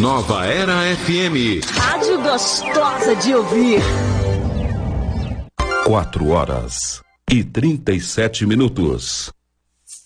Nova Era FM. Rádio gostosa de ouvir. 4 horas e 37 minutos.